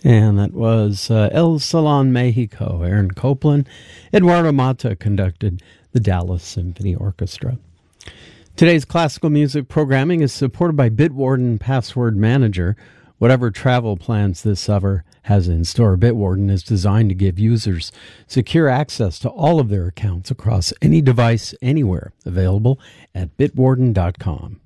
And that was El Salon Mexico. Aaron Copland, Eduardo Mata conducted the Dallas Symphony Orchestra. Today's classical music programming is supported by Bitwarden Password Manager. Whatever travel plans this summer has in store, Bitwarden is designed to give users secure access to all of their accounts across any device, anywhere. Available at bitwarden.com.